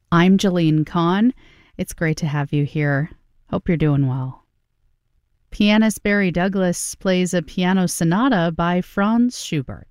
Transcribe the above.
I'm Jeline Kahn. It's great to have you here. Hope you're doing well. Pianist Barry Douglas plays a piano sonata by Franz Schubert.